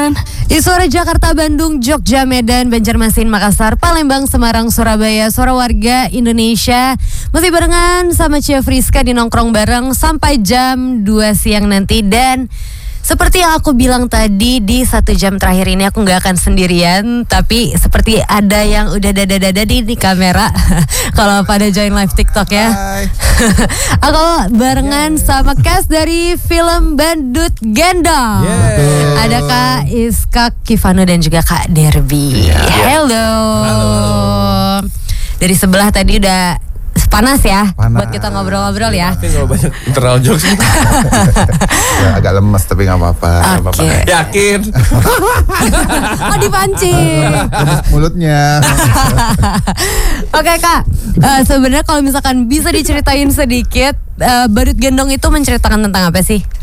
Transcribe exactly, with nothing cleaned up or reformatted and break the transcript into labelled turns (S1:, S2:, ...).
S1: Di suara Jakarta, Bandung, Jogja, Medan, Banjarmasin, Makassar, Palembang, Semarang, Surabaya, suara warga Indonesia. Masih barengan sama Cia Friska di Nongkrong Bareng sampai jam dua siang nanti. Dan seperti yang aku bilang tadi, di satu jam terakhir ini aku gak akan sendirian. Tapi seperti ada yang udah dada-dada di, di kamera. Kalau pada join live TikTok ya. Aku barengan sama cast dari film Bandut Gendong. Yeah. Ada Kak Iska Kivano dan juga Kak Derby. Yeah. Hello.
S2: Halo.
S1: Dari sebelah tadi udah panas ya, panas. Buat kita ngobrol-ngobrol ya.
S2: Tapi gak banyak internal jokes.
S3: Ya, agak lemes tapi gak apa-apa.
S1: Okay.
S2: Yakin?
S1: Oh, dipancing.
S3: Lemes mulutnya.
S1: Oke Kak, uh, sebenarnya kalau misalkan bisa diceritain sedikit, uh, Bandut Gendong itu menceritakan tentang apa sih?